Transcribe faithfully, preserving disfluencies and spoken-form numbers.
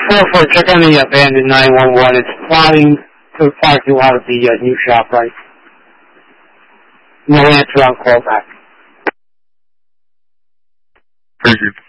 four four, check on the abandoned nine one one. It's flying to the parking lot of the uh, new shop, right? No answer on call back. Thank you.